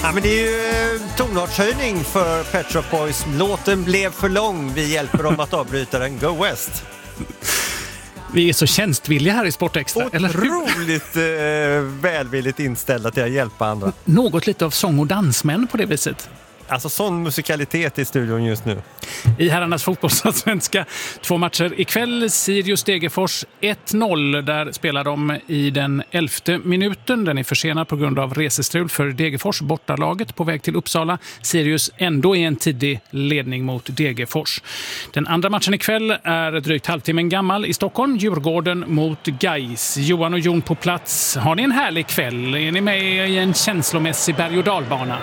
Ja, men det är ju tonartshöjning för Pet Shop Boys. Låten blev för lång. Vi hjälper dem att avbryta den. Go West! Vi är så tjänstvilliga här i Sportextra. Otroligt välvilligt inställda till att hjälpa andra. Något lite av sång- och dansmän på det viset. Alltså sån musikalitet i studion just nu. I herrarnas fotbollsallsvenska 2 matcher ikväll. Sirius-Degerfors 1-0. Där spelar de i den 11:e minuten. Den är försenad på grund av resestrul för Degerfors, bortalaget på väg till Uppsala. Sirius ändå i en tidig ledning mot Degerfors. Den andra matchen ikväll är drygt halvtimmen gammal i Stockholm. Djurgården mot Gais. Johan och Jon på plats. Har ni en härlig kväll? Är ni med i en känslomässig berg- och dalbana?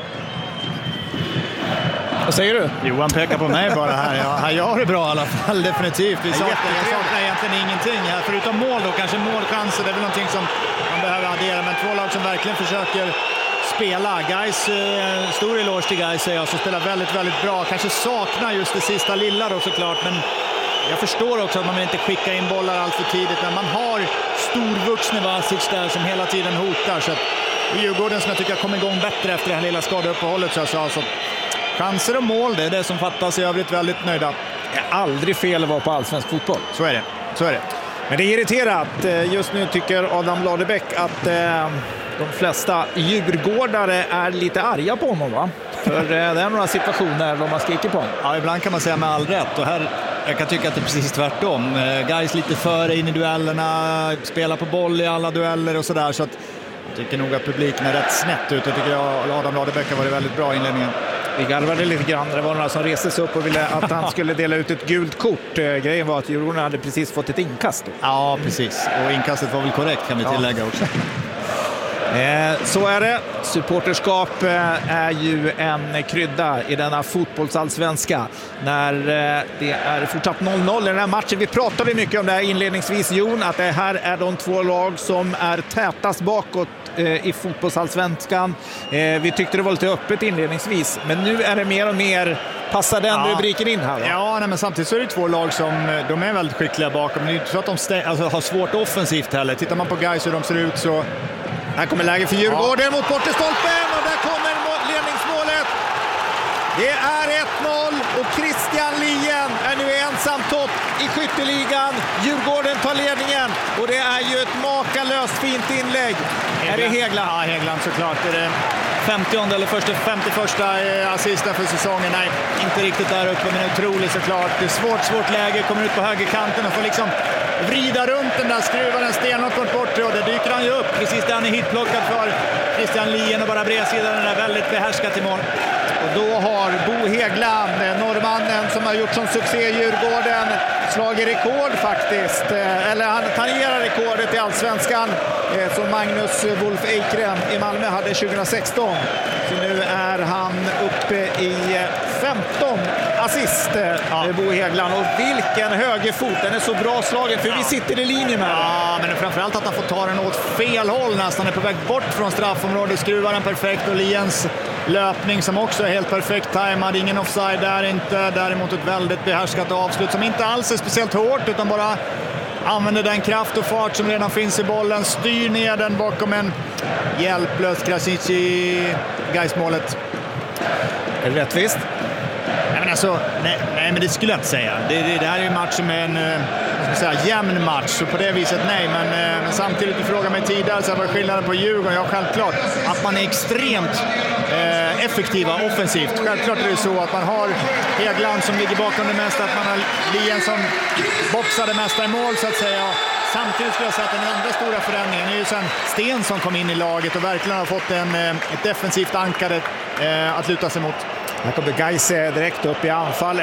Vad säger du? Johan pekar på mig bara här. Ja, jag har det bra i alla fall, definitivt. Jag saknar egentligen ingenting här, förutom mål då. Kanske målchanser, det är väl någonting som man behöver addera. Men 2 lag som verkligen försöker spela. Gais, stor eloge till Gais säger jag, som spelar väldigt, väldigt bra. Kanske saknar just det sista lilla då såklart, men jag förstår också att man vill inte skicka in bollar allt för tidigt. Men man har storvuxne Vasic där som hela tiden hotar. Så att Djurgården som jag tycker kommer igång bättre efter det här lilla skadeuppehållet, så jag sa alltså. Chanser och mål, det är det som fattas. I övrigt väldigt nöjda. Det är aldrig fel att vara på allsvensk fotboll. Så är det. Men det är irriterat. Just nu tycker Adam Ladebäck att de flesta djurgårdare är lite arga på honom, va? För det är några situationer där man skriker på honom. Ja, ibland kan man säga med all rätt. Och här, jag kan tycka att det är precis tvärtom. Gais lite före in i duellerna, spelar på boll i alla dueller och sådär. Så att jag tycker nog att publiken är rätt snett ut. Jag tycker Adam Ladebäck har varit väldigt bra i inledningen. Vi garvade lite grann. Det var några som reste sig upp och ville att han skulle dela ut ett gult kort. Grejen var att Djurgården hade precis fått ett inkast. Ja, precis. Och inkastet var väl korrekt, kan vi tillägga också. Så är det. Supporterskap är ju en krydda i denna fotbollsallsvenska. När det är fortsatt 0-0 i den här matchen. Vi pratade mycket om det här inledningsvis, Jon, att det här är de 2 lag som är tätast bakåt i fotbollsallsvenskan. Vi tyckte det var lite öppet inledningsvis, men nu är det mer och mer. Passar den rubriken in här? Ja, men samtidigt så är det 2 lag som de är väldigt skickliga bakom. Men det är inte så att de har svårt offensivt heller. Tittar man på Gais hur de ser ut så... Här kommer läge för Djurgården mot bortestolpen och där kommer ledningsmålet. Det är 1-0 och Christian Lien är nu ensam topp i skytteligan. Djurgården tar ledningen och det är ju ett makalöst fint inlägg. Är det Hägglund? Ja, Hägglund såklart. Är det 50:e eller 51:a assisten för säsongen? Nej, inte riktigt där uppe, men otroligt såklart. Det är svårt läge, kommer ut på högerkanten och får liksom vrida runt den där, skruva den stenhårt mot bortre och det dyker han ju upp precis där han är hitplockad för Christian Lien och bara bredsidan den där väldigt behärskat i mål. Och då har Bo Hägglund, norrmannen som har gjort som succé i Djurgården, slagit rekord faktiskt. Eller han tangerar rekordet i allsvenskan som Magnus Wolf Eikrem i Malmö hade 2016. Så nu är han uppe i 15 assist, Bo Hägglund. Och vilken högerfot, den är så bra slagen, för vi sitter i linje med. Ja, men framförallt att han får ta den åt fel håll nästan, är på väg bort från straffområdet, skruvar den perfekt och Liens löpning som också är helt perfekt tajmad, ingen offside där inte, däremot ett väldigt behärskat avslut som inte alls är speciellt hårt utan bara använder den kraft och fart som redan finns i bollen, styr ner den bakom en hjälplös Krasic i Gais-målet. Är det rättvist? Nej, men det skulle jag inte säga. Det här är en match som är en jämn match, så på det viset nej. Men samtidigt, du frågar mig tidigare så var skillnaden på Djurgården. Ja, självklart att man är extremt effektiva offensivt. Självklart är det så att man har Hägglund som ligger bakom det mesta, att man har Lien som boxar det mesta i mål så att säga. Samtidigt skulle jag säga att den andra stora förändringen är ju sen Sten som kom in i laget och verkligen har fått ett defensivt ankare att luta sig mot. Här kommer Gais direkt upp i anfall.